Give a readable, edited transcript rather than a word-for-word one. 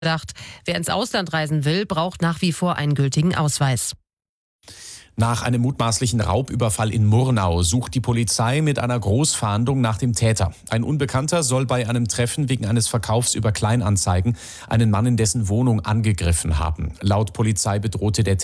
Verdacht. Wer ins Ausland reisen will, braucht nach wie vor einen gültigen Ausweis. Nach einem mutmaßlichen Raubüberfall in Murnau sucht die Polizei mit einer Großfahndung nach dem Täter. Ein Unbekannter soll bei einem Treffen wegen eines Verkaufs über Kleinanzeigen einen Mann in dessen Wohnung angegriffen haben. Laut Polizei bedrohte der